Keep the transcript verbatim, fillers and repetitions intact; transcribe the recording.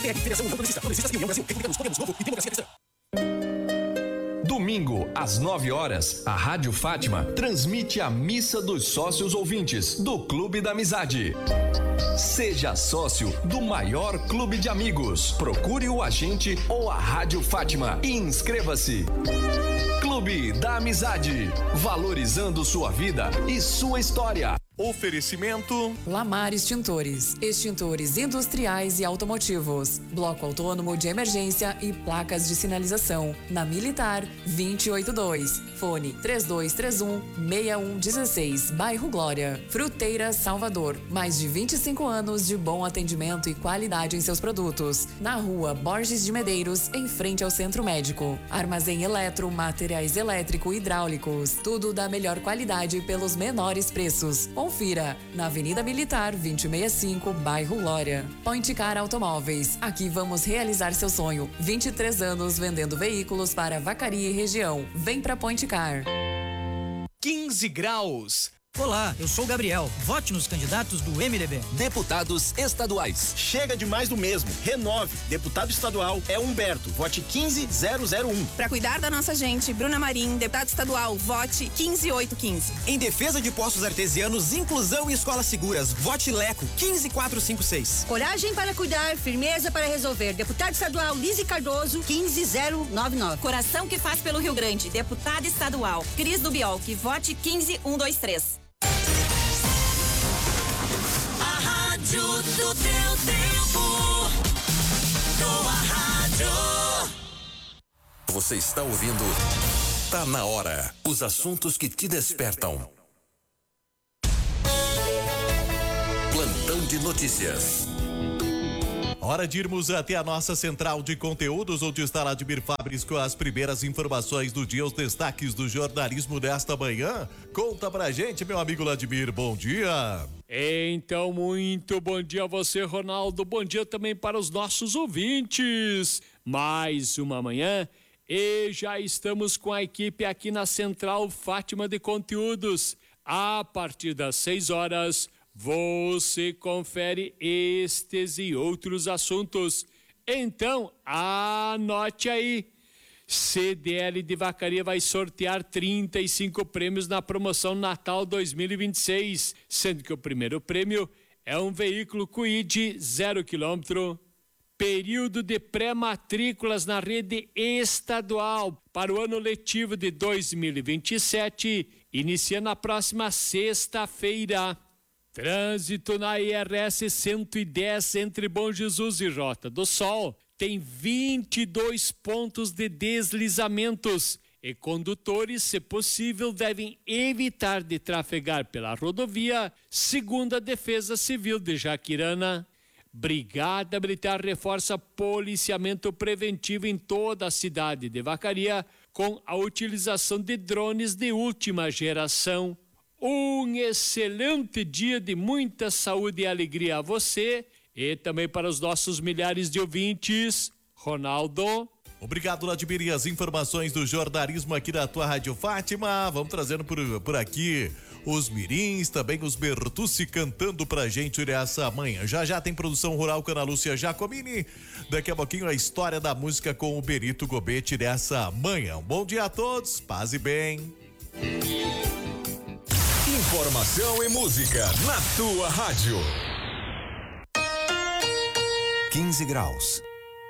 Domingo, às nove horas, a Rádio Fátima transmite a Missa dos Sócios Ouvintes do Clube da Amizade. Seja sócio do maior clube de amigos. Procure o agente ou a Rádio Fátima e inscreva-se. Clube da Amizade, valorizando sua vida e sua história. Oferecimento Lamar Extintores, extintores industriais e automotivos, bloco autônomo de emergência e placas de sinalização, na Militar vinte e oito dois, fone três dois três um, seis um um seis, bairro Glória. Fruteira Salvador, mais de vinte e cinco anos de bom atendimento e qualidade em seus produtos, na rua Borges de Medeiros, em frente ao Centro Médico. Armazém Eletro, materiais elétrico e hidráulicos, tudo da melhor qualidade pelos menores preços. Confira, na Avenida Militar vinte e sessenta e cinco, bairro Glória. Point Car Automóveis, aqui vamos realizar seu sonho. vinte e três anos vendendo veículos para Vacaria e região. Vem pra Point Car. quinze graus. Olá, eu sou o Gabriel. Vote nos candidatos do M D B. Deputados estaduais. Chega de mais do mesmo. Renove. Deputado estadual é Humberto. Vote quinze zero zero um. Para cuidar da nossa gente, Bruna Marim, deputado estadual. Vote quinze oito quinze. Em defesa de postos artesianos, inclusão e escolas seguras. Vote Leco quinze quatro cinco seis. Coragem para cuidar, firmeza para resolver. Deputado estadual Lise Cardoso, quinze zero nove nove. Coração que faz pelo Rio Grande. Deputada estadual Cris do Biolque. Vote quinze um dois três. Rádio do teu tempo. Tua rádio. Você está ouvindo Tá na Hora. Os assuntos que te despertam. Plantão de notícias. Hora de irmos até a nossa central de conteúdos, onde está Admir Fabris com as primeiras informações do dia, os destaques do jornalismo desta manhã. Conta pra gente, meu amigo Admir, bom dia. Então, muito bom dia a você, Ronaldo. Bom dia também para os nossos ouvintes. Mais uma manhã e já estamos com a equipe aqui na Central Fátima de Conteúdos. A partir das seis horas, você confere estes e outros assuntos. Então, anote aí. C D L de Vacaria vai sortear trinta e cinco prêmios na promoção Natal dois mil e vinte e seis, sendo que o primeiro prêmio é um veículo Kwid zero quilômetro. Período de pré-matrículas na rede estadual para o ano letivo de dois mil e vinte e sete inicia na próxima sexta-feira. Trânsito na I R S cento e dez entre Bom Jesus e Rota do Sol tem vinte e dois pontos de deslizamentos e condutores, se possível, devem evitar de trafegar pela rodovia, segundo a Defesa Civil de Jaquirana. Brigada Militar reforça policiamento preventivo em toda a cidade de Vacaria com a utilização de drones de última geração. Um excelente dia de muita saúde e alegria a você e também para os nossos milhares de ouvintes. Ronaldo. Obrigado, Vladimir, e as informações do jornalismo aqui da tua Rádio Fátima. Vamos trazendo por, por aqui os mirins, também os Bertucci cantando pra gente nessa manhã. Já já tem produção rural com a Ana Lúcia Giacomini. Daqui a pouquinho a história da música com o Benito Gobete nessa manhã. Um bom dia a todos, paz e bem. Informação e música na tua rádio. quinze graus.